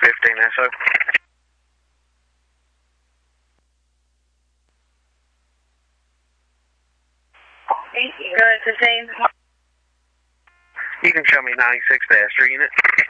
15 SO. Go ahead, 15. You can show me 96 to Esther unit.